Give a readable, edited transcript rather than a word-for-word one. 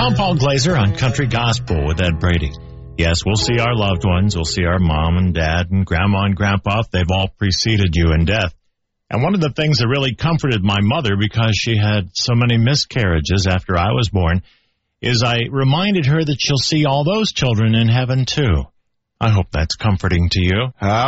Tom Paul Glazer on Country Gospel with Ed Brady. Yes, we'll see our loved ones. We'll see our mom and dad and grandma and grandpa. They've all preceded you in death. And one of the things that really comforted my mother, because she had so many miscarriages after I was born, is I reminded her that she'll see all those children in heaven too. I hope that's comforting to you.